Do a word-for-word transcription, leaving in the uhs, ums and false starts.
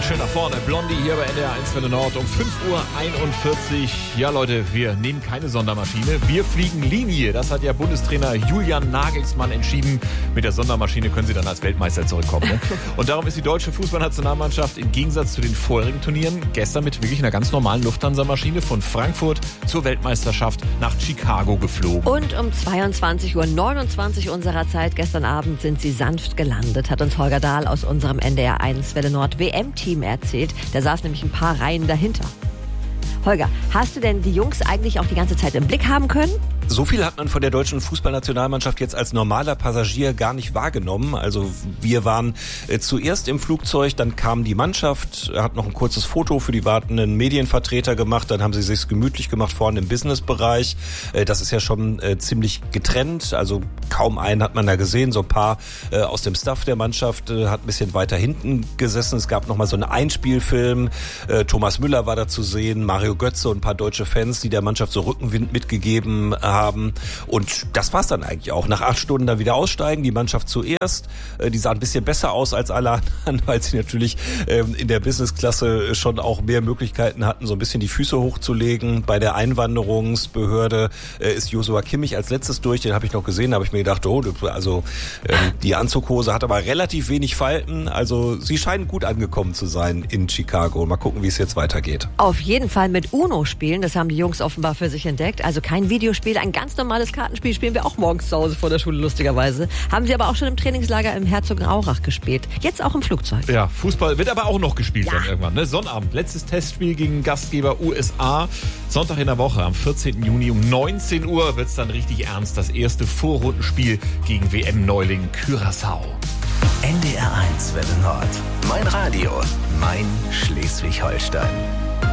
geht schön nach vorne. Blondie hier bei N D R eins Welle Nord um fünf Uhr einundvierzig. Ja Leute, wir nehmen keine Sondermaschine. Wir fliegen Linie. Das hat ja Bundestrainer Julian Nagelsmann entschieden. Mit der Sondermaschine können sie dann als Weltmeister zurückkommen. Ne? Und darum ist die deutsche Fußballnationalmannschaft im Gegensatz zu den vorherigen Turnieren gestern mit wirklich einer ganz normalen Lufthansa-Maschine von Frankfurt zur Weltmeisterschaft nach Chicago geflogen. Und um zweiundzwanzig Uhr neunundzwanzig unserer Zeit gestern Abend sind sie sanft gelandet, hat uns Holger Dahl aus unserem N D R eins Welle Nord W M-Team erzählt. Der saß nämlich ein paar Reihen dahinter. Holger, hast du denn die Jungs eigentlich auch die ganze Zeit im Blick haben können? So viel hat man von der deutschen Fußballnationalmannschaft jetzt als normaler Passagier gar nicht wahrgenommen. Also wir waren äh, zuerst im Flugzeug, dann kam die Mannschaft, hat noch ein kurzes Foto für die wartenden Medienvertreter gemacht, dann haben sie sich's gemütlich gemacht vorne im Businessbereich. Äh, das ist ja schon äh, ziemlich getrennt, also kaum einen hat man da gesehen. So ein paar äh, aus dem Staff der Mannschaft äh, hat ein bisschen weiter hinten gesessen. Es gab noch mal so einen Einspielfilm. Äh, Thomas Müller war da zu sehen, Mario Götze und ein paar deutsche Fans, die der Mannschaft so Rückenwind mitgegeben haben. haben. Und das war's dann eigentlich auch. Nach acht Stunden dann wieder aussteigen, die Mannschaft zuerst. Die sah ein bisschen besser aus als alle anderen, weil sie natürlich ähm, in der Businessklasse schon auch mehr Möglichkeiten hatten, so ein bisschen die Füße hochzulegen. Bei der Einwanderungsbehörde äh, ist Joshua Kimmich als letztes durch. Den habe ich noch gesehen, da habe ich mir gedacht, oh, also ähm, die Anzughose hat aber relativ wenig Falten. Also sie scheinen gut angekommen zu sein in Chicago. Mal gucken, wie es jetzt weitergeht. Auf jeden Fall mit Uno spielen, das haben die Jungs offenbar für sich entdeckt. Also kein Videospiel, ein ganz normales Kartenspiel spielen wir auch morgens zu Hause vor der Schule, lustigerweise. Haben sie aber auch schon im Trainingslager im Herzogenaurach gespielt. Jetzt auch im Flugzeug. Ja, Fußball wird aber auch noch gespielt Ja. dann irgendwann. Ne? Sonnabend, letztes Testspiel gegen Gastgeber U S A. Sonntag in der Woche, am vierzehnten Juni um neunzehn Uhr wird es dann richtig ernst. Das erste Vorrundenspiel gegen W M-Neuling Curaçao. N D R eins Welle Nord. Mein Radio, mein Schleswig-Holstein.